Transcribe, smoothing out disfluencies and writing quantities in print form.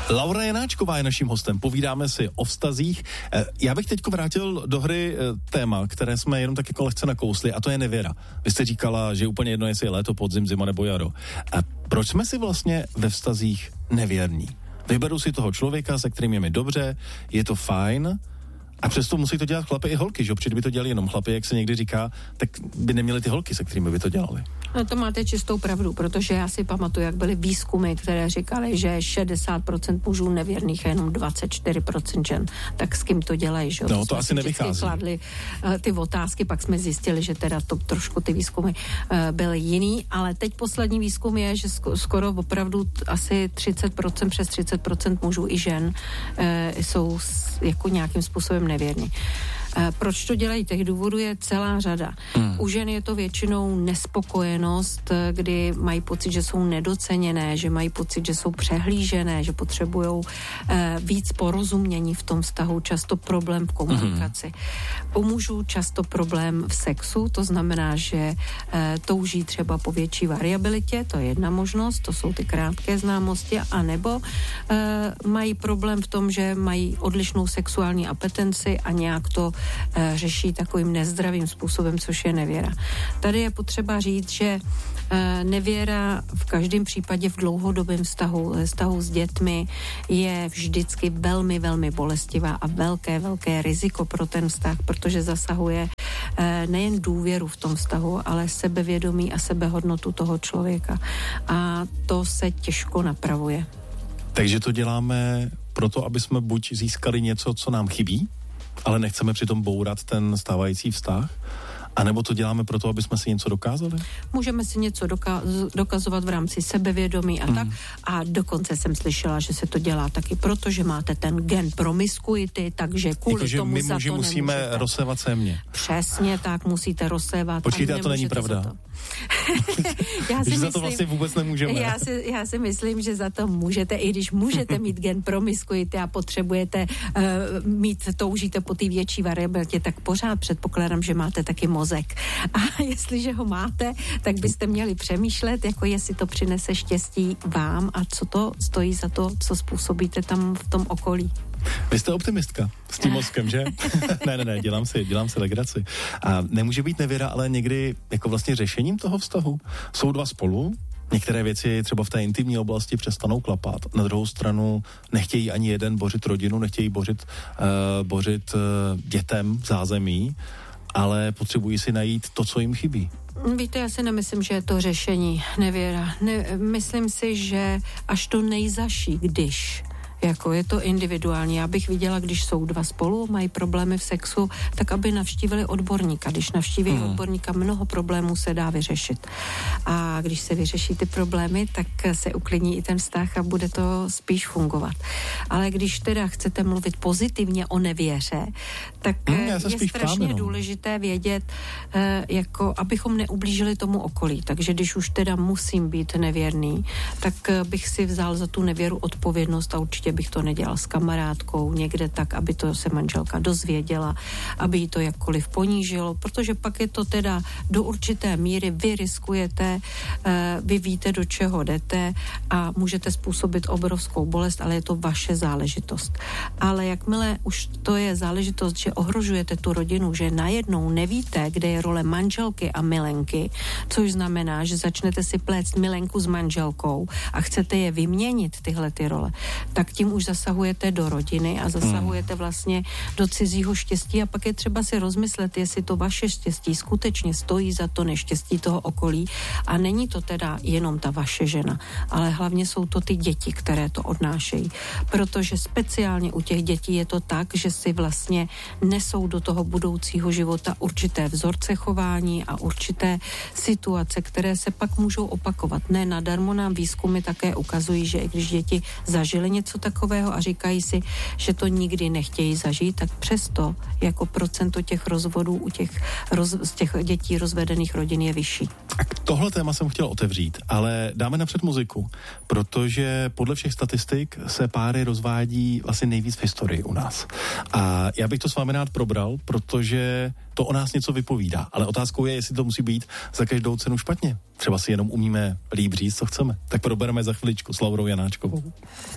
Laura Janáčková je naším hostem, povídáme si o vztazích. Já bych teďko vrátil do hry téma, které jsme jenom tak jako lehce nakousli, a to je nevěra. Vy jste říkala, že úplně jedno, jestli je léto, podzim, zima nebo jaro. A proč jsme si vlastně ve vztazích nevěrní? Vyberu si toho člověka, se kterým je mi dobře, je to fajn, a přesto musí to dělat chlapi i holky, že? Protože kdyby to dělali jenom chlapi, jak se někdy říká, tak by neměli ty holky, se kterými by to dělali. No to máte čistou pravdu, protože já si pamatuju, jak byly výzkumy, které říkaly, že 60% mužů nevěrných a jenom 24% žen. Tak s kým to dělají, že? No to asi nevychází. Kladli ty otázky, pak jsme zjistili, že teda to trošku ty výzkumy byly jiný, ale teď poslední výzkum je, že skoro opravdu asi 30%, přes 30% mužů i žen jsou jako nějakým způsobem nevěrní. Proč to dělají? Těch důvodů je celá řada. U žen je to většinou nespokojenost, kdy mají pocit, že jsou nedoceněné, že mají pocit, že jsou přehlížené, že potřebují víc porozumění v tom vztahu, často problém v komunikaci. U mužů často problém v sexu, to znamená, že touží třeba po větší variabilitě, to je jedna možnost, to jsou ty krátké známosti, anebo mají problém v tom, že mají odlišnou sexuální apetenci a nějak to řeší takovým nezdravým způsobem, což je nevěra. Tady je potřeba říct, že nevěra v každém případě v dlouhodobém vztahu s dětmi je vždycky velmi, velmi bolestivá a velké riziko pro ten vztah, protože zasahuje nejen důvěru v tom vztahu, ale sebevědomí a sebehodnotu toho člověka. A to se těžko napravuje. Takže to děláme proto, aby jsme buď získali něco, co nám chybí, ale nechceme přitom bourat ten stávající vztah, anebo to děláme proto, aby jsme si něco dokázali? Můžeme si něco dokazovat v rámci sebevědomí a tak. A dokonce jsem slyšela, že se to dělá taky proto, že máte ten gen promiskuity, takže kvůli jako, tomu my za to musíme nemůžete. rozsévat sémě. Přesně tak, musíte rozsévat. Počkejte, a to není pravda. Já si myslím, za myslím, to vlastně vůbec nemůžeme. Já si myslím, že za to můžete, i když můžete mít gen promiskuity a potřebujete toužíte po té větší variabilitě, tak pořád předpokládám, že máte taky mozek. A jestliže ho máte, tak byste měli přemýšlet, jako jestli to přinese štěstí vám a co to stojí za to, co způsobíte tam v tom okolí. Vy jste optimistka s tím mozkem, že? ne, dělám si legraci. A nemůže být nevěra, ale někdy jako vlastně řešením toho vztahu. Jsou dva spolu, některé věci třeba v té intimní oblasti přestanou klapat. Na druhou stranu nechtějí ani jeden bořit rodinu, nechtějí bořit dětem zázemí, ale potřebují si najít to, co jim chybí. Víte, já si nemyslím, že je to řešení nevěra. Myslím si, že až to nejzaší, když jako je to individuální. Já bych viděla, když jsou dva spolu, mají problémy v sexu, tak aby navštívili odborníka. Když navštíví odborníka, mnoho problémů se dá vyřešit. A když se vyřeší ty problémy, tak se uklidní i ten vztah a bude to spíš fungovat. Ale když teda chcete mluvit pozitivně o nevěře, tak je strašně důležité vědět, jako abychom neublížili tomu okolí. Takže když už teda musím být nevěrný, tak bych si vzal za tu nevěru odpovědnost a určitě bych to nedělal s kamarádkou někde tak, aby to se manželka dozvěděla, aby jí to jakkoliv ponížilo, protože pak je to teda do určité míry, vy riskujete, vy víte, do čeho jdete a můžete způsobit obrovskou bolest, ale je to vaše záležitost. Ale jakmile už to je záležitost, že ohrožujete tu rodinu, že najednou nevíte, kde je role manželky a milenky, což znamená, že začnete si plést milenku s manželkou a chcete je vyměnit, tyhle ty role, tak tím už zasahujete do rodiny a zasahujete vlastně do cizího štěstí a pak je třeba si rozmyslet, jestli to vaše štěstí skutečně stojí za to neštěstí toho okolí a není to teda jenom ta vaše žena, ale hlavně jsou to ty děti, které to odnášejí, protože speciálně u těch dětí je to tak, že si vlastně nesou do toho budoucího života určité vzorce chování a určité situace, které se pak můžou opakovat. Ne nadarmo nám výzkumy také ukazují, že i když děti zažili něco takového a říkají si, že to nikdy nechtějí zažít, tak přesto jako procento těch rozvodů z těch dětí rozvedených rodin je vyšší. A tohle téma jsem chtěl otevřít, ale dáme napřed muziku, protože podle všech statistik se páry rozvádí vlastně nejvíc v historii u nás. A já bych to s vámi rád probral, protože to o nás něco vypovídá, ale otázkou je, jestli to musí být za každou cenu špatně. Třeba si jenom umíme líp říct, co chceme. Tak probereme za chviličku s Laurou Janáčkovou.